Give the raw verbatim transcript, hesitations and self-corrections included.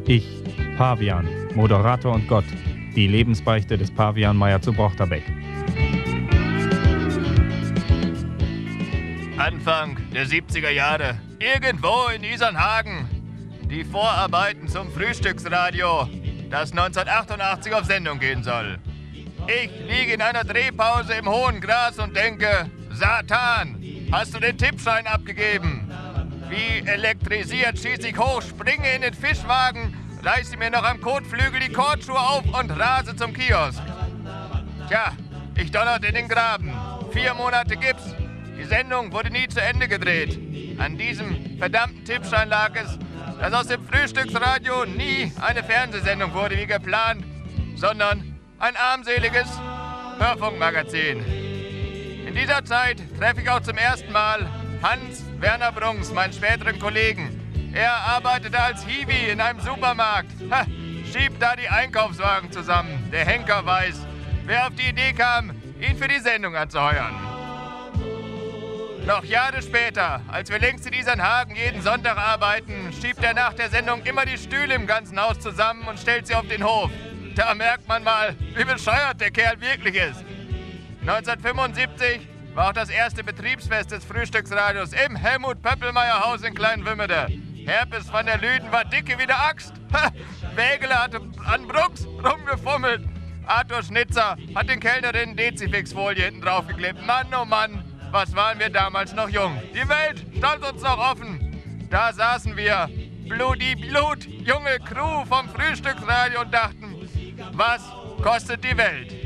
Ich, Pavian, Moderator und Gott. Die Lebensbeichte des Pavian Meyer zu Brochterbeck. Anfang der siebziger Jahre, irgendwo in Isernhagen. Die Vorarbeiten zum Frühstücksradio, das neunzehnhundertachtundachtzig auf Sendung gehen soll. Ich liege in einer Drehpause im hohen Gras und denke, Satan, hast du den Tippschein abgegeben? Wie elektrisiert schieße ich hoch, springe in den Fischwagen, reiße mir noch am Kotflügel die Kordschuhe auf und rase zum Kiosk. Tja, ich donnerte in den Graben. Vier Monate Gips. Die Sendung wurde nie zu Ende gedreht. An diesem verdammten Tippschein lag es, dass aus dem Frühstücksradio nie eine Fernsehsendung wurde wie geplant, sondern ein armseliges Hörfunkmagazin. In dieser Zeit treffe ich auch zum ersten Mal Hans-Werner Brunks, meinen späteren Kollegen. Er arbeitete als Hiwi in einem Supermarkt. Ha, schiebt da die Einkaufswagen zusammen. Der Henker weiß, wer auf die Idee kam, ihn für die Sendung anzuheuern. Noch Jahre später, als wir längst in Isernhagen jeden Sonntag arbeiten, schiebt er nach der Sendung immer die Stühle im ganzen Haus zusammen und stellt sie auf den Hof. Da merkt man mal, wie bescheuert der Kerl wirklich ist. neunzehnhundertfünfundsiebzig war auch das erste Betriebsfest des Frühstücksradios im Helmut-Pöppelmeier-Haus in Kleinwümmede. Herpes van der Lüden war dicke wie der Axt. Ha, Wägele hatte an Brooks rumgefummelt. Arthur Schnitzer hat den Kellnerinnen Dezifix-Folie hinten draufgeklebt. Mann, oh Mann, was waren wir damals noch jung. Die Welt stand uns noch offen. Da saßen wir, Bludi Blut, junge Crew vom Frühstücksradio und dachten, was kostet die Welt?